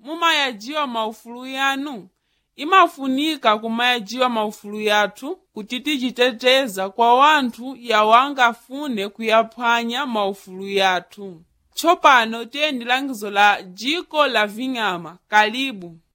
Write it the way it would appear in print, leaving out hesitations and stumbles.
mumayajiwa maufulu yanu? Imafunika kumayajiwa maufulu yathu kuti tijiteteza kwa wanthu yawangafune kuyaphwanya maufulu yathu. Tsopano tiyeni langizo la jiko la vinyama. Karibu.